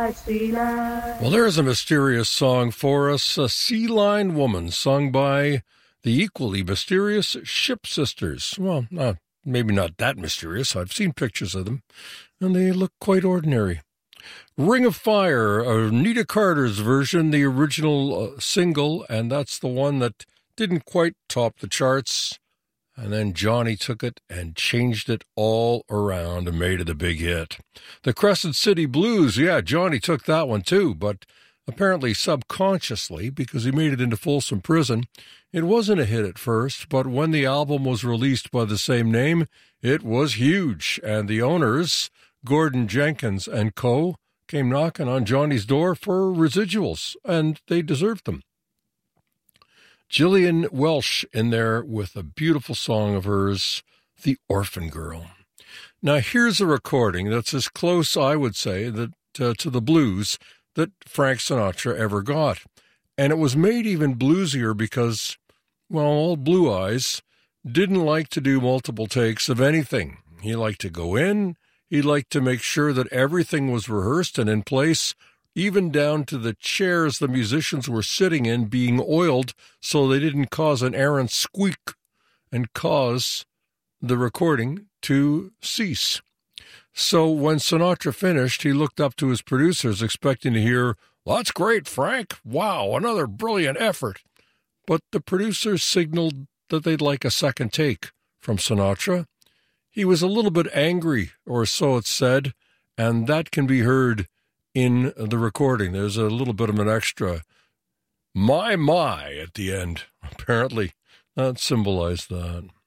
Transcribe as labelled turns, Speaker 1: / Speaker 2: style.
Speaker 1: sea line.
Speaker 2: Well, there's a mysterious song for us, A Sea Line Woman, sung by the equally mysterious Ship Sisters. Well, maybe not that mysterious. I've seen pictures of them, and they look quite ordinary. Ring of Fire, Anita Carter's version, the original single, and that's the one that didn't quite top the charts. And then Johnny took it and changed it all around and made it a big hit. The Crescent City Blues, yeah, Johnny took that one too, but apparently subconsciously, because he made it into Folsom Prison. It wasn't a hit at first, but when the album was released by the same name, it was huge. And the owners, Gordon Jenkins and co., came knocking on Johnny's door for residuals, and they deserved them. Gillian Welsh in there with a beautiful song of hers, The Orphan Girl. Now, here's a recording that's as close, I would say, to the blues that Frank Sinatra ever got. And it was made even bluesier because, well, old Blue Eyes didn't like to do multiple takes of anything. He liked to go in, he liked to make sure that everything was rehearsed and in place, even down to the chairs the musicians were sitting in being oiled so they didn't cause an errant squeak and cause the recording to cease. So when Sinatra finished, he looked up to his producers expecting to hear, "Well, that's great, Frank. Wow, another brilliant effort." But the producers signaled that they'd like a second take from Sinatra. He was a little bit angry, or so it's said, and that can be heard in the recording. There's a little bit of an extra my at the end, apparently. That symbolized that.